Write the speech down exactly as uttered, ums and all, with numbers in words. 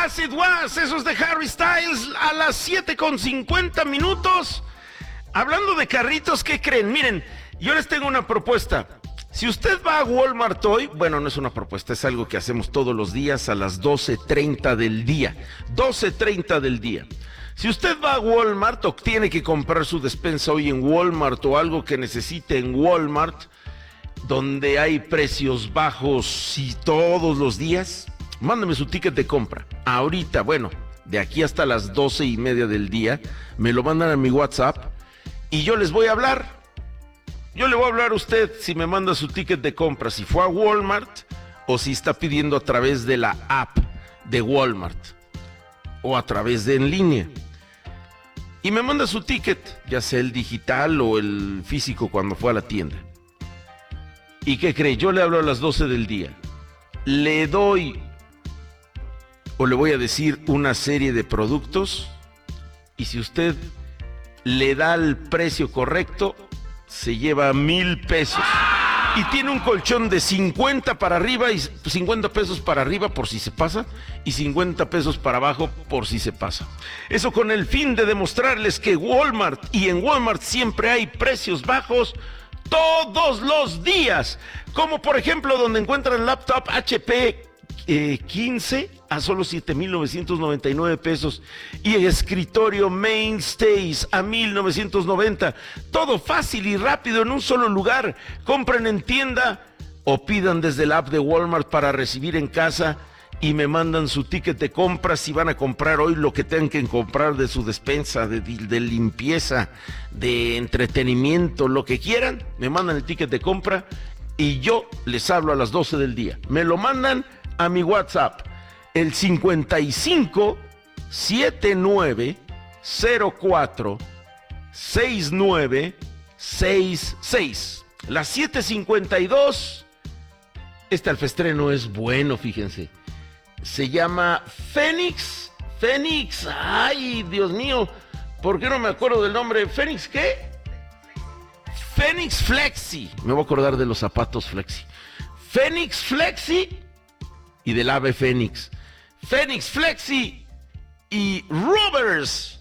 As It Was, esos de Harry Styles, a las siete con cincuenta minutos. Hablando de carritos, ¿qué creen? Miren, yo les tengo una propuesta. Si usted va a Walmart hoy, bueno, no es una propuesta, es algo que hacemos todos los días a las doce treinta del día. doce treinta del día. Si usted va a Walmart o tiene que comprar su despensa hoy en Walmart o algo que necesite en Walmart, donde hay precios bajos y todos los días, mándame su ticket de compra. Ahorita, bueno, de aquí hasta las doce y media del día, me lo mandan a mi WhatsApp y yo les voy a hablar. Yo le voy a hablar a usted si me manda su ticket de compra, si fue a Walmart o si está pidiendo a través de la app de Walmart o a través de en línea. Y me manda su ticket, ya sea el digital o el físico cuando fue a la tienda. ¿Y qué cree? Yo le hablo a las doce del día. Le doy o le voy a decir una serie de productos y si usted le da el precio correcto, se lleva mil pesos. Y tiene un colchón de cincuenta para arriba y cincuenta pesos para arriba por si se pasa y cincuenta pesos para abajo por si se pasa. Eso con el fin de demostrarles que Walmart y en Walmart siempre hay precios bajos todos los días. Como por ejemplo donde encuentran laptop H P eh, quince a solo siete mil novecientos noventa y nueve pesos y el escritorio Mainstays a mil novecientos noventa. Todo fácil y rápido en un solo lugar. Compren en tienda o pidan desde la app de Walmart para recibir en casa y me mandan su ticket de compra si van a comprar hoy lo que tengan que comprar de su despensa, de, de limpieza, de entretenimiento, lo que quieran. Me mandan el ticket de compra y yo les hablo a las doce del día. Me lo mandan a mi WhatsApp, el cincuenta y cinco setenta y nueve cero cuatro sesenta y nueve sesenta y seis. Las siete cincuenta y dos. Este alfestreno es bueno, fíjense. Se llama Fénix. Fénix. Ay, Dios mío. ¿Por qué no me acuerdo del nombre? ¿Fénix qué? Fénix Flexi. Me voy a acordar de los zapatos Flexi. Fénix Flexi y del ave Fénix. Fénix Flexi y Rubbers.